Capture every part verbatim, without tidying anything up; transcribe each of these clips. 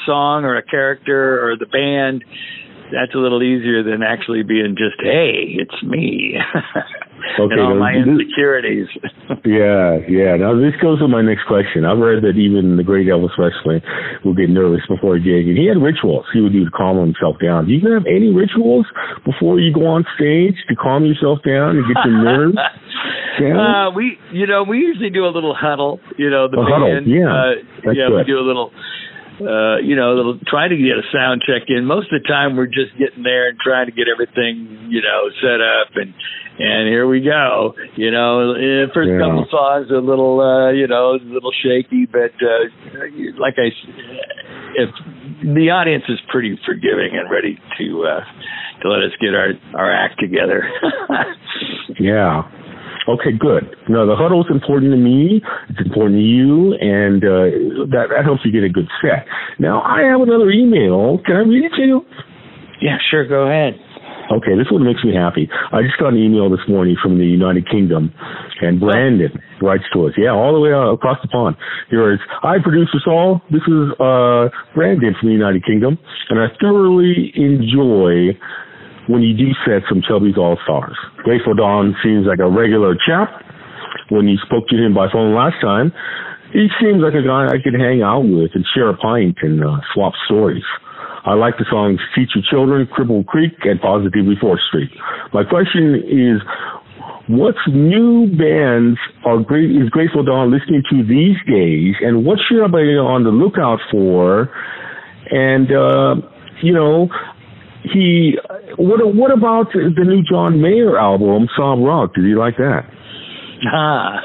song or a character or the band, that's a little easier than actually being just, hey, it's me. Okay, and all now, my insecurities. yeah, yeah. Now, this goes to my next question. I've read that even the great Elvis Presley would get nervous before a gig, and he had rituals he would do to calm himself down. Do you have any rituals before you go on stage to calm yourself down and get your nerves down? Uh, we, you know, we usually do a little huddle, you know, the a band. Huddle, yeah. Uh, That's yeah, good. we do a little... Uh, you know, they'll try to get a sound check in. Most of the time, we're just getting there and trying to get everything, you know, set up, and and here we go. You know, the first yeah. couple songs are a little, uh, you know, a little shaky, but uh, like I, if the audience is pretty forgiving and ready to uh, to let us get our our act together. Yeah. Okay, good. Now, the huddle is important to me. It's important to you, and uh, that, that helps you get a good set. Now, I have another email. Can I read it to you? Yeah, sure. Go ahead. Okay, this one makes me happy. I just got an email this morning from the United Kingdom, and Brandon writes to us. Yeah, all the way across the pond. Here it's, hi, producer Saul. This is uh, Brandon from the United Kingdom, and I thoroughly enjoy when you do sets from Chubby's All-Stars. Grateful Dawn seems like a regular chap. When you spoke to him by phone last time, he seems like a guy I could hang out with and share a pint and uh, swap stories. I like the songs Teach Your Children, Cripple Creek, and Positively fourth Street. My question is, what's new bands are great, is Grateful Dawn listening to these days, and what should I be on the lookout for? And, uh, you know, He, what what about the new John Mayer album, Sob Rock? Did you like that? Ah.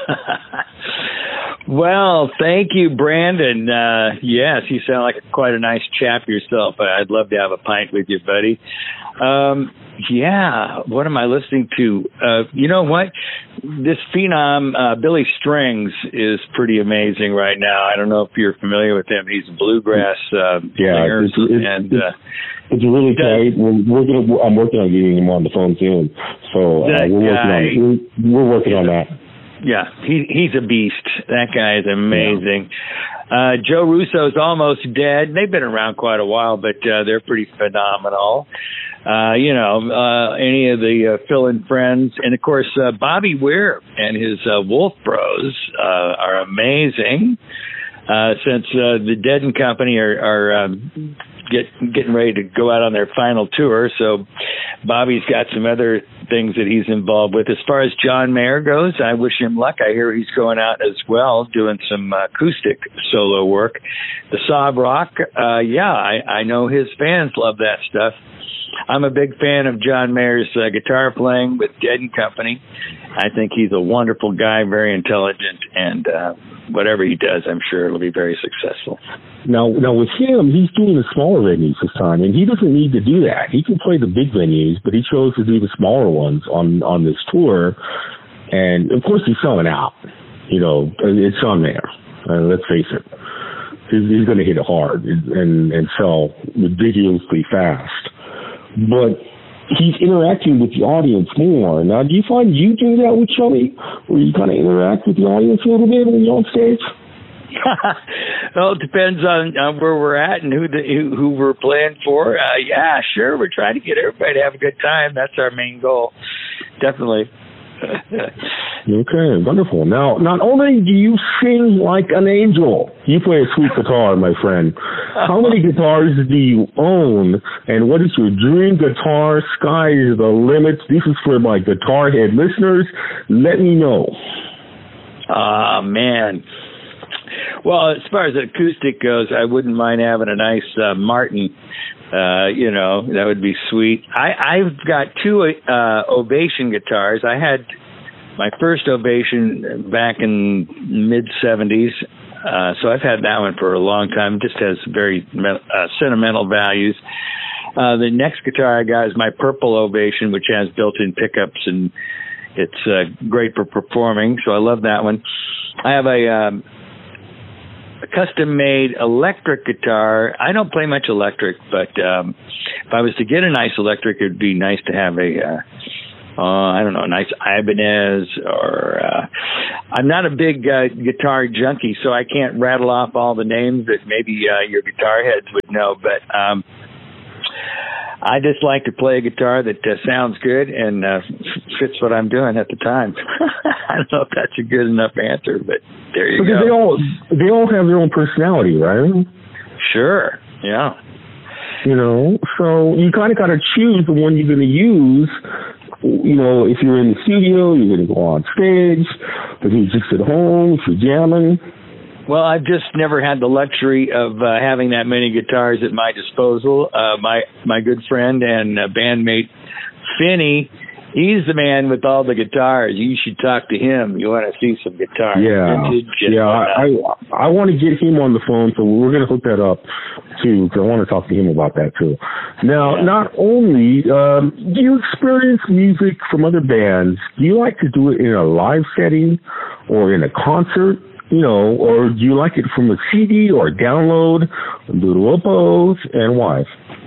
Well, thank you, Brandon. Uh, yes, you sound like a, quite a nice chap yourself. I'd love to have a pint with you, buddy. Um, yeah, what am I listening to? Uh, you know what? This phenom, uh, Billy Strings, is pretty amazing right now. I don't know if you're familiar with him. He's a bluegrass uh, yeah, singer. it's, it's, and, it's, uh, it's really tight. We're, we're gonna, I'm working on getting him on the phone soon. So uh, we're, working on, we're, we're working on that. Yeah, he he's a beast. That guy is amazing. Yeah. Uh, Joe Russo's almost dead. They've been around quite a while, but uh, they're pretty phenomenal. Uh, you know, uh, any of the uh, Phil and Friends. And, of course, uh, Bobby Weir and his uh, Wolf Bros uh, are amazing. Uh, since uh, the Dead and Company are, are um, get, getting ready to go out on their final tour, so Bobby's got some other things that he's involved with. As far as John Mayer goes, I wish him luck. I hear he's going out as well, doing some uh, acoustic solo work. The Sob Rock, uh, yeah, I, I know his fans love that stuff. I'm a big fan of John Mayer's uh, guitar playing with Dead and Company. I think he's a wonderful guy, very intelligent, and uh, whatever he does, I'm sure it'll be very successful. Now, now with him, he's doing the smaller venues this time, and he doesn't need to do that. He can play the big venues, but he chose to do the smaller ones on, on this tour. And, of course, he's selling out. You know, it's on there. Uh, let's face it. He's, he's going to hit it hard and, and sell ridiculously fast. But he's interacting with the audience more. Now, do you find you do that with Chubby, where you kind of interact with the audience a little bit when you're on stage? Well, it depends on, on where we're at and who the, who, who we're playing for. Uh, yeah, sure, we're trying to get everybody to have a good time. That's our main goal, definitely. Okay, wonderful. Now, not only do you sing like an angel, you play a sweet guitar, my friend. How many guitars do you own, and what is your dream guitar? Sky is the limit. This is for my guitar head listeners. Let me know. Ah, uh, man. Well, as far as acoustic goes, I wouldn't mind having a nice uh, Martin. Uh, you know, that would be sweet. I, I've got two uh, Ovation guitars. I had my first Ovation back in mid-seventies, uh, so I've had that one for a long time. It just has very uh, sentimental values. Uh, the next guitar I got is my Purple Ovation, which has built-in pickups, and it's uh, great for performing, so I love that one. I have a... Um, A custom-made electric guitar. I don't play much electric, but um, if I was to get a nice electric, it would be nice to have a uh, Uh, I don't know, nice Ibanez, or uh, I'm not a big uh, guitar junkie, so I can't rattle off all the names that maybe uh, your guitar heads would know. But um, I just like to play a guitar that uh, sounds good and uh, fits what I'm doing at the time. I don't know if that's a good enough answer, but there you because go. They all they all have their own personality, right? Sure. Yeah. You know, so you kind of got to choose the one you're going to use. You know, if you're in the studio, you're going to go on stage. If you're just at home, if you're jamming. Well, I've just never had the luxury of uh, having that many guitars at my disposal. Uh, my my good friend and uh, bandmate Finney, he's the man with all the guitars. You should talk to him. You want to see some guitars? Yeah, yeah. I I, I want to get him on the phone, so we're going to hook that up too. Because I want to talk to him about that too. Now, yeah. Not only um, do you experience music from other bands, do you like to do it in a live setting or in a concert? You know, or do you like it from a C D or a download? Do both, and why?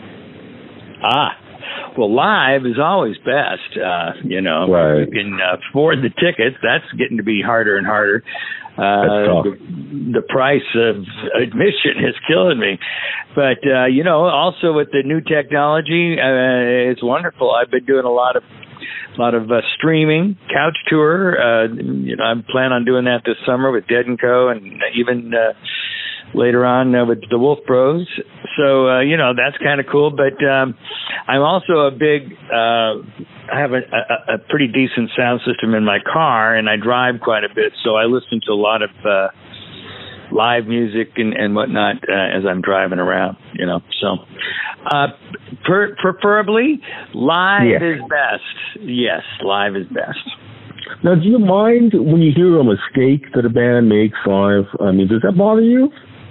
Ah, well, live is always best. Uh, you know, right. You can uh, afford the tickets. That's getting to be harder and harder. Uh, the, the price of admission is killing me. But, uh, you know, also with the new technology, uh, it's wonderful. I've been doing a lot of A lot of uh, streaming, couch tour. Uh, you know, I plan on doing that this summer with Dead and Co. and even uh, later on uh, with the Wolf Bros. So, uh, you know, that's kind of cool. But um, I'm also a big, uh, I have a, a, a pretty decent sound system in my car, and I drive quite a bit. So I listen to a lot of uh, live music and, and whatnot uh, as I'm driving around, you know. So uh, per, preferably live yes. is best. Yes, live is best. Now, do you mind when you hear a mistake that a band makes live? I mean, does that bother you?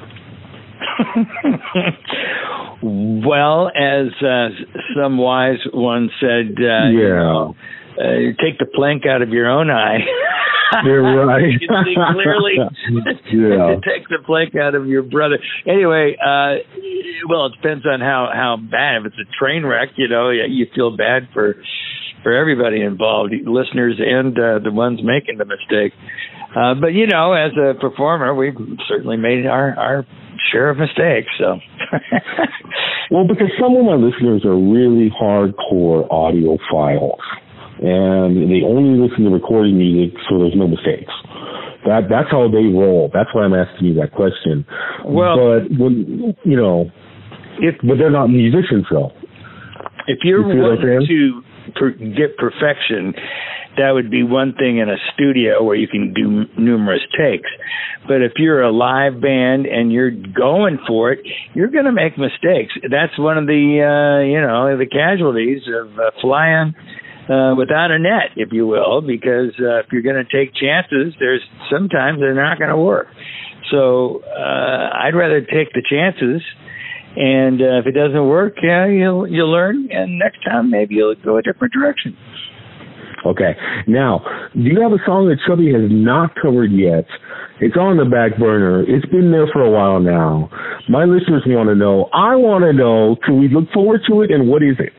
Well, as uh, some wise one said, uh, yeah. you know, uh, take the plank out of your own eye. You're right. You can see clearly. Yeah. Take the plank out of your brother. Anyway, uh, well, it depends on how, how bad. If it's a train wreck, you know, you feel bad for for everybody involved, listeners and uh, the ones making the mistake. Uh, but, you know, as a performer, we've certainly made our, our share of mistakes. So, well, because some of my listeners are really hardcore audiophiles, and they only listen to recording music, so there's no mistakes. That that's how they roll. That's why I'm asking you that question. Well, but when you know, if but they're not musicians, though. If you're you wanting to per, get perfection, that would be one thing in a studio where you can do m- numerous takes. But if you're a live band and you're going for it, you're going to make mistakes. That's one of the uh, you know the casualties of uh, flying uh, without a net, if you will, because uh, if you're going to take chances, there's sometimes they're not going to work. So uh, I'd rather take the chances. And uh, if it doesn't work, yeah, you'll you'll learn, and next time maybe you'll go a different direction. Okay. Now, do you have a song that Chubby has not covered yet? It's on the back burner. It's been there for a while now. My listeners want to know. I want to know, can we look forward to it, and what is it?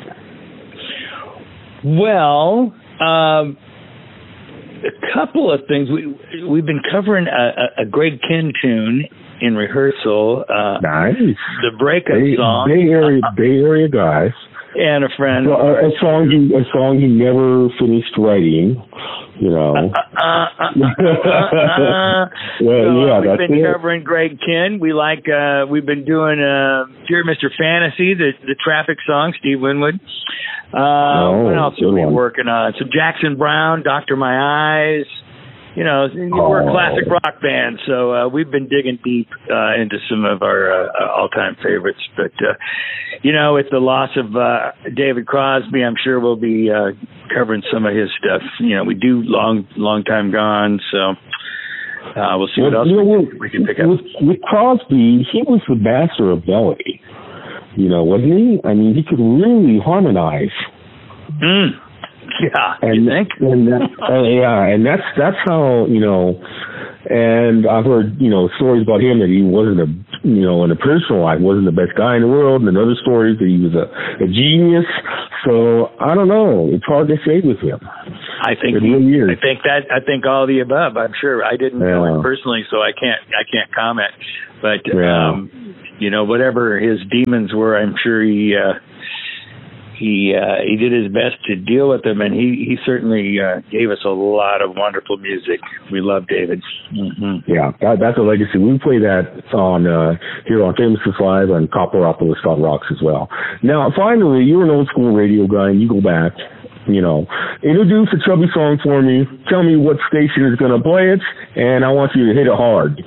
Well, um, a couple of things. We, we've been covering a, a Greg Kihn tune in rehearsal. Uh, nice. The breakup Bay, song. Bay Area, Bay Area guys. And a friend. A, a, a song he a song he never finished writing, you know. Uh, uh, uh, uh, uh, well, so, yeah, uh, we've that's been it. covering Greg Kihn. We like. Uh, we've been doing uh, Dear Mister Fantasy, the the Traffic song, Steve Winwood. Uh, oh, what else are we one. working on? So Jackson Browne, Doctor My Eyes. You know, we're a oh. classic rock band, so uh, we've been digging deep uh, into some of our uh, all-time favorites. But, uh, you know, with the loss of uh, David Crosby, I'm sure we'll be uh, covering some of his stuff. You know, we do Long Long Time Gone, so uh, we'll see what well, else you know, we, with, we can pick up. With, with Crosby, he was the master of melody, you know, wasn't he? I mean, he could really harmonize. Mm. Yeah, and, you think? And that, uh, yeah, and that's that's how, you know, And I've heard, you know, stories about him that he wasn't a, you know, in a personal life, wasn't the best guy in the world, and other stories that he was a, a genius. So I don't know. It's hard to say with him. I think it really he, is. I think that I think all of the above. I'm sure I didn't yeah. know him personally, so I can't I can't comment. But yeah. um, you know, whatever his demons were, I'm sure he. Uh, He uh, he did his best to deal with them, and he he certainly uh, gave us a lot of wonderful music. We love David. Mm-hmm. Yeah, that, that's a legacy. We play that on uh, here on Famous Hits Live and Copperopolis Scott Rocks as well. Now, finally, you're an old school radio guy, and you go back. You know, introduce a Chubby song for me. Tell me what station is going to play it, and I want you to hit it hard.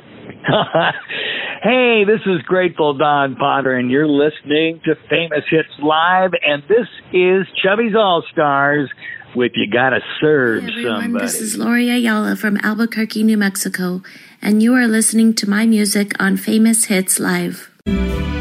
Hey, this is Grateful Don Potter, and you're listening to Famous Hits Live, and this is Chubby's All-Stars with You Gotta Serve Hey everyone, Somebody. This is Lori Ayala from Albuquerque, New Mexico, and you are listening to my music on Famous Hits Live.